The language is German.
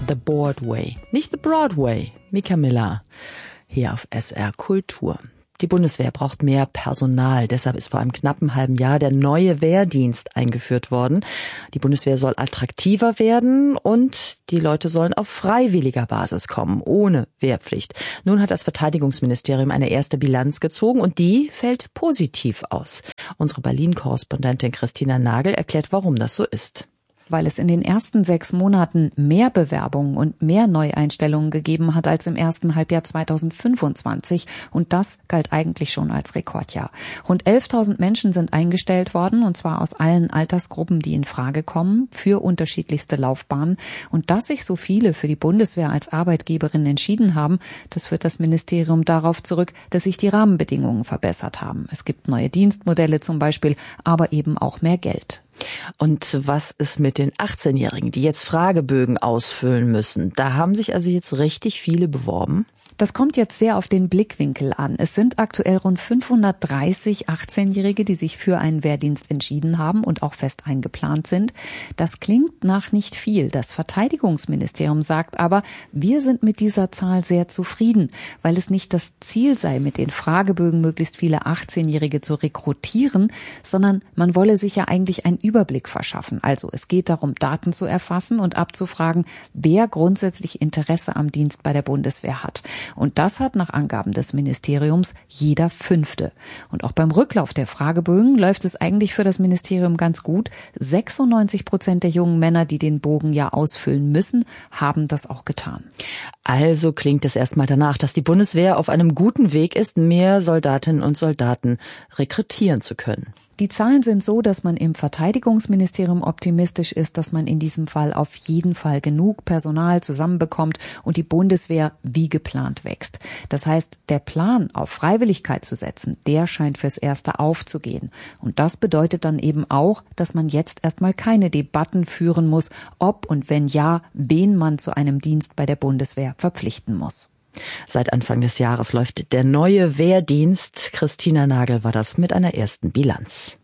The Board Way, nicht The Broadway. Mika Miller hier auf SR Kultur. Die Bundeswehr braucht mehr Personal. Deshalb ist vor einem knappen halben Jahr der neue Wehrdienst eingeführt worden. Die Bundeswehr soll attraktiver werden und die Leute sollen auf freiwilliger Basis kommen, ohne Wehrpflicht. Nun hat das Verteidigungsministerium eine erste Bilanz gezogen und die fällt positiv aus. Unsere Berlin-Korrespondentin Christina Nagel erklärt, warum das so ist. Weil es in den ersten 6 Monaten mehr Bewerbungen und mehr Neueinstellungen gegeben hat als im ersten Halbjahr 2025. Und das galt eigentlich schon als Rekordjahr. Rund 11.000 Menschen sind eingestellt worden, und zwar aus allen Altersgruppen, die in Frage kommen, für unterschiedlichste Laufbahnen. Und dass sich so viele für die Bundeswehr als Arbeitgeberin entschieden haben, das führt das Ministerium darauf zurück, dass sich die Rahmenbedingungen verbessert haben. Es gibt neue Dienstmodelle zum Beispiel, aber eben auch mehr Geld. Und was ist mit den 18-Jährigen, die jetzt Fragebögen ausfüllen müssen? Da haben sich also jetzt richtig viele beworben. Das kommt jetzt sehr auf den Blickwinkel an. Es sind aktuell rund 530 18-Jährige, die sich für einen Wehrdienst entschieden haben und auch fest eingeplant sind. Das klingt nach nicht viel. Das Verteidigungsministerium sagt aber, wir sind mit dieser Zahl sehr zufrieden, weil es nicht das Ziel sei, mit den Fragebögen möglichst viele 18-Jährige zu rekrutieren, sondern man wolle sich ja eigentlich einen Überblick verschaffen. Also es geht darum, Daten zu erfassen und abzufragen, wer grundsätzlich Interesse am Dienst bei der Bundeswehr hat. Und das hat nach Angaben des Ministeriums jeder Fünfte. Und auch beim Rücklauf der Fragebögen läuft es eigentlich für das Ministerium ganz gut. 96% der jungen Männer, die den Bogen ja ausfüllen müssen, haben das auch getan. Also klingt es erstmal danach, dass die Bundeswehr auf einem guten Weg ist, mehr Soldatinnen und Soldaten rekrutieren zu können. Die Zahlen sind so, dass man im Verteidigungsministerium optimistisch ist, dass man in diesem Fall auf jeden Fall genug Personal zusammenbekommt und die Bundeswehr wie geplant wächst. Das heißt, der Plan, auf Freiwilligkeit zu setzen, der scheint fürs Erste aufzugehen. Und das bedeutet dann eben auch, dass man jetzt erstmal keine Debatten führen muss, ob und wenn ja, wen man zu einem Dienst bei der Bundeswehr verpflichten muss. Seit Anfang des Jahres läuft der neue Wehrdienst. Christina Nagel war das mit einer ersten Bilanz.